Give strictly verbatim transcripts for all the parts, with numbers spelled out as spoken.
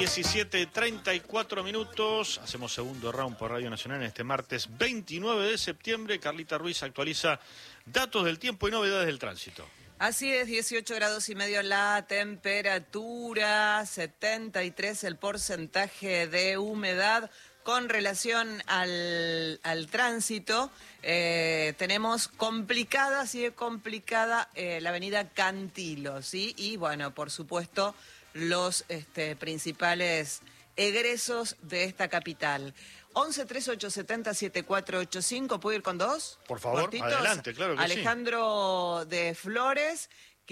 diecisiete treinta y cuatro minutos, hacemos segundo round por Radio Nacional en este martes veintinueve de septiembre. Carlita Ruiz actualiza datos del tiempo y novedades del tránsito. Así es, dieciocho grados y medio la temperatura, setenta y tres el porcentaje de humedad. Con relación al, al tránsito, eh, tenemos complicada, sigue complicada eh, la avenida Cantilo, ¿sí? Y bueno, por supuesto, los este, principales egresos de esta capital. once treinta y ocho setenta setenta y cuatro ochenta y cinco, ¿puedo ir con dos? Por favor, cortitos? Adelante, claro que Alejandro sí. de Flores,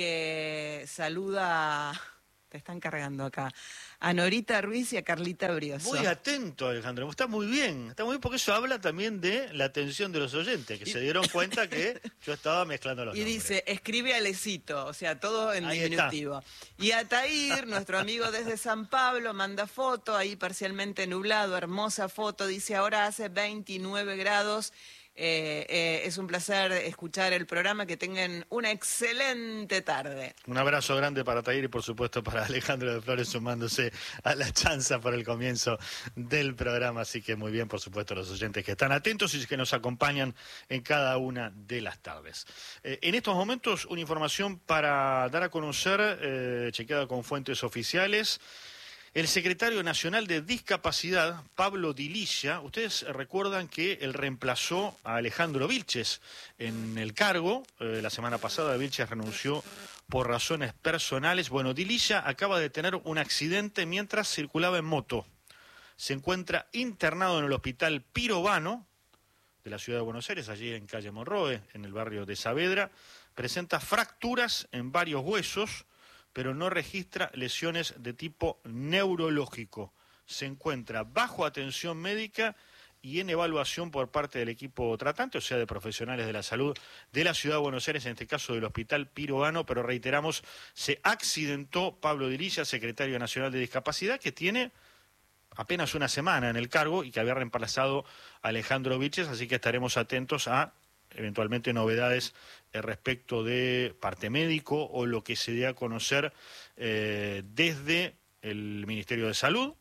que saluda, te están cargando acá, a Norita Ruiz y a Carlita Brioso. Muy atento, Alejandro, está muy bien, está muy bien porque eso habla también de la atención de los oyentes, que y... se dieron cuenta que yo estaba mezclando los y nombres. Dice, escribe Alecito, o sea, todo en ahí diminutivo. Está. Y Atair, nuestro amigo desde San Pablo, manda foto, ahí parcialmente nublado, hermosa foto, dice, ahora hace veintinueve grados. Eh, eh, es un placer escuchar el programa, que tengan una excelente tarde. Un abrazo grande para Tair y por supuesto para Alejandro de Flores, sumándose a la chanza por el comienzo del programa, así que muy bien, por supuesto, los oyentes que están atentos y que nos acompañan en cada una de las tardes. Eh, en estos momentos, una información para dar a conocer, eh, chequeada con fuentes oficiales. El secretario nacional de Discapacidad, Pablo Dililla, ustedes recuerdan que él reemplazó a Alejandro Vilches en el cargo. Eh, la semana pasada Vilches renunció por razones personales. Bueno, Dililla acaba de tener un accidente mientras circulaba en moto. Se encuentra internado en el hospital Pirovano de la ciudad de Buenos Aires, allí en calle Monroe, en el barrio de Saavedra. Presenta fracturas en varios huesos, pero no registra lesiones de tipo neurológico. Se encuentra bajo atención médica y en evaluación por parte del equipo tratante, o sea, de profesionales de la salud de la Ciudad de Buenos Aires, en este caso del Hospital Pirovano, pero reiteramos, se accidentó Pablo Dililla, secretario nacional de Discapacidad, que tiene apenas una semana en el cargo y que había reemplazado a Alejandro Vilches, así que estaremos atentos a eventualmente novedades eh, respecto de parte médico o lo que se dé a conocer eh, desde el Ministerio de Salud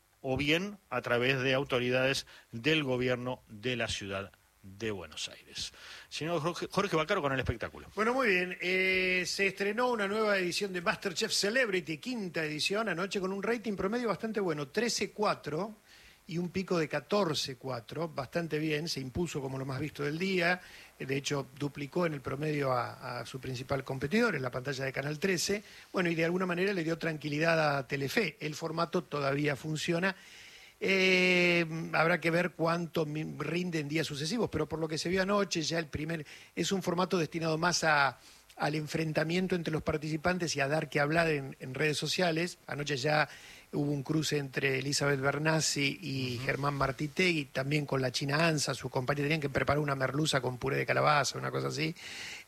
o bien a través de autoridades del gobierno de la ciudad de Buenos Aires. Señor Jorge, Jorge Bacaro con el espectáculo. Bueno, muy bien. Eh, se estrenó una nueva edición de MasterChef Celebrity, quinta edición, anoche con un rating promedio bastante bueno, trece cuatro. Y un pico de catorce cuatro, bastante bien, se impuso como lo más visto del día, de hecho duplicó en el promedio a, a su principal competidor en la pantalla de Canal trece, bueno, y de alguna manera le dio tranquilidad a Telefe, el formato todavía funciona, eh, habrá que ver cuánto rinde en días sucesivos, pero por lo que se vio anoche ya el primer, es un formato destinado más a... al enfrentamiento entre los participantes y a dar que hablar en, en redes sociales. Anoche ya hubo un cruce entre Elizabeth Bernassi y uh-huh. Germán Martitegui, también con la China Ansa, su compañera, tenían que preparar una merluza con puré de calabaza, una cosa así,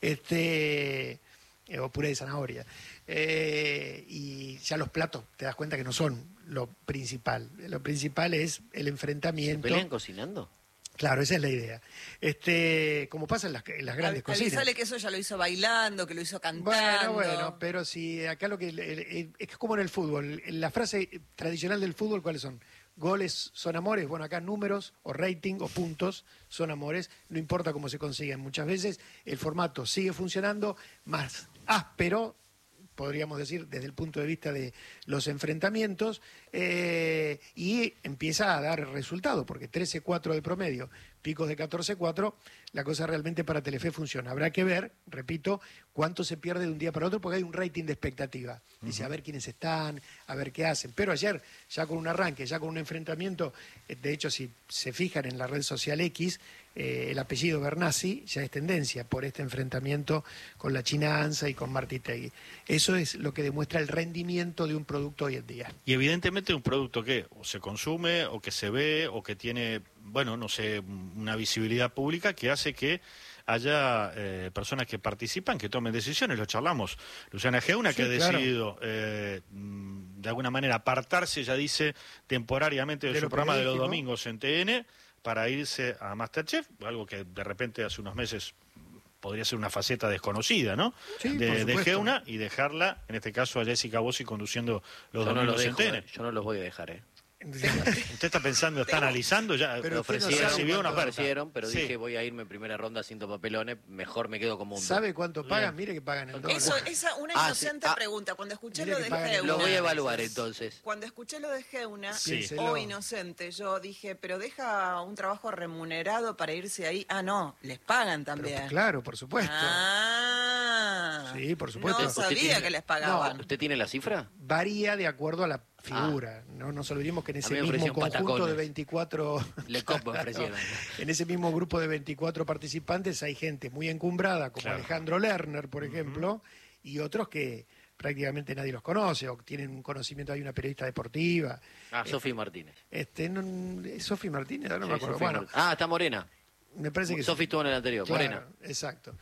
este eh, o puré de zanahoria. Eh, y ya los platos, te das cuenta que no son lo principal. Lo principal es el enfrentamiento. ¿Se pelean cocinando? Claro, esa es la idea. Este, como pasa en las, en las grandes Al, cocinas. Sale que eso ya lo hizo bailando, que lo hizo cantando. Bueno, bueno, pero si acá lo que... El, el, es como en el fútbol. La frase tradicional del fútbol, ¿cuáles son? Goles son amores. Bueno, acá números o rating o puntos son amores. No importa cómo se consiguen. Muchas veces el formato sigue funcionando, más áspero, podríamos decir, desde el punto de vista de los enfrentamientos, eh, y empieza a dar resultado, porque trece cuatro de promedio, picos de catorce cuatro, la cosa realmente para Telefe funciona. Habrá que ver, repito, cuánto se pierde de un día para otro, porque hay un rating de expectativa. Dice, uh-huh. a ver quiénes están, a ver qué hacen. Pero ayer, ya con un arranque, ya con un enfrentamiento, de hecho, si se fijan en la red social X, eh, el apellido Bernassi ya es tendencia por este enfrentamiento con la China Ansa y con Martitegui. Eso es lo que demuestra el rendimiento de un producto hoy en día. Y evidentemente un producto que o se consume, o que se ve, o que tiene, bueno, no sé, una visibilidad pública que hace que haya eh, personas que participan, que tomen decisiones. Lo charlamos. Luciana Geuna, sí, que ha claro. decidido eh, de alguna manera apartarse, ya dice, temporariamente de, de su programa de los domingos en T N para irse a MasterChef, algo que de repente hace unos meses podría ser una faceta desconocida, ¿no? Sí, de, por de supuesto. Geuna y dejarla, en este caso, a Jessica Bossi conduciendo los Yo no, domingos los en dejo, T N. eh. Yo no los voy a dejar, ¿eh? ¿Usted está pensando, está analizando ya? Pero Me usted no ofrecieron, sabe recibió una me oferta. ofrecieron, pero Sí. dije voy a irme en primera ronda sin papelones, mejor me quedo como un... ¿Sabe cuánto pagan? Mire que pagan en dólares. Eso, esa una Ah, inocente sí. Ah. pregunta. Cuando escuché Mire lo que de pagan- Geuna, Lo voy a evaluar entonces. cuando escuché lo de Geuna, Sí. Piénselo. o inocente, yo dije, pero deja un trabajo remunerado para irse ahí. Ah, no, les pagan Pero, también. claro, por supuesto. Ah, Sí, por supuesto. No ¿Usted sabía tiene- que les pagaban. ¿Usted tiene la cifra? Varía de acuerdo a la figura. No nos olvidemos que en A ese mí me mismo ofrecieron conjunto patacones. de veinticuatro... Le copo me ofrecieron. En ese mismo grupo de veinticuatro participantes hay gente muy encumbrada, como Claro. Alejandro Lerner, por ejemplo, y otros que prácticamente nadie los conoce o tienen un conocimiento. Hay una periodista deportiva. Ah, Sofi Martínez. Este, no, Sofi Martínez, ahora no Sí, me acuerdo. Sofi Bueno, Martínez. Ah, está Morena. me parece que sí. Sofi estuvo en el anterior, Claro, Morena. exacto.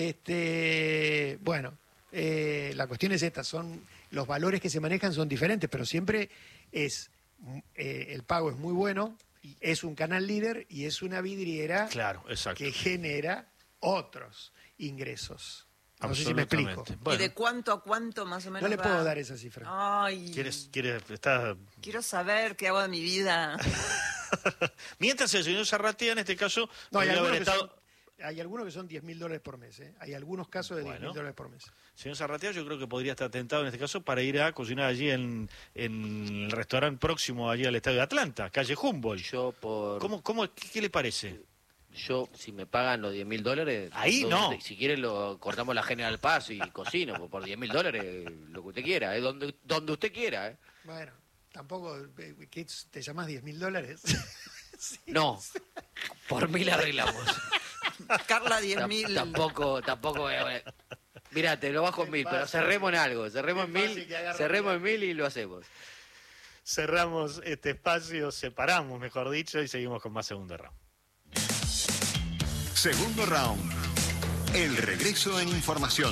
Este, bueno, eh, la cuestión es esta, son los valores que se manejan son diferentes, pero siempre es eh, el pago es muy bueno, es un canal líder y es una vidriera Claro, exacto. que genera otros ingresos. No sé si me explico. Absolutamente. ¿Y Bueno, de cuánto a cuánto más o menos No le va? puedo dar esa cifra. Ay, ¿quieres, quieres, está... quiero saber qué hago de mi vida. Mientras el señor Zarratea, en este caso, No, hay podría haber algunos, que estado... son, hay algunos que son diez mil dólares por mes. ¿eh? Hay algunos casos de diez Bueno. mil dólares por mes. Señor Zarratea, yo creo que podría estar tentado en este caso para ir a cocinar allí en, en el restaurante próximo allí al Estadio de Atlanta, calle Humboldt. Yo por... ¿Cómo, cómo, qué, qué le parece? Yo, si me pagan los diez mil dólares... Ahí donde- no. Si quiere, lo cortamos la General Paz y cocino. Pues por diez mil dólares, lo que usted quiera. ¿eh? Donde, donde usted quiera. ¿eh? Bueno, tampoco, eh, ¿qué, ¿te llamás diez mil dólares? Sí. No, por mil arreglamos. Carla, diez Tam- mil. Tampoco, tampoco... eh, Mirá, te lo bajo en mil, pero cerremos en algo. Cerremos en Qué fácil mil, que agarra cerremos un en mil y lo hacemos. Cerramos este espacio, separamos, mejor dicho, y seguimos con más segundo round. Segundo round. El regreso en información.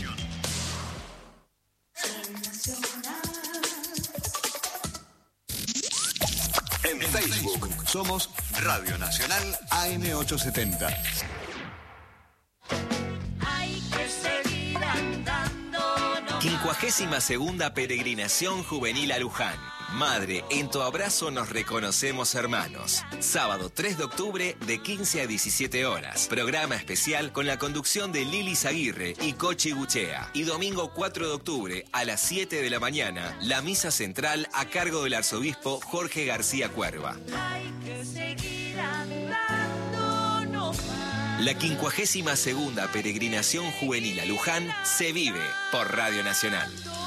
En Facebook somos Radio Nacional A M ochocientos setenta. Hay que seguir andando, no quincuagésima segunda peregrinación juvenil a Luján. Madre, en tu abrazo nos reconocemos hermanos. Sábado tres de octubre de quince a diecisiete horas. Programa especial con la conducción de Lili Zaguirre y Cochi Guchea. Y domingo cuatro de octubre a las siete de la mañana, la misa central a cargo del arzobispo Jorge García Cuerva. hay que seguir andando, no más. La quincuagésima segunda peregrinación juvenil a Luján se vive por Radio Nacional.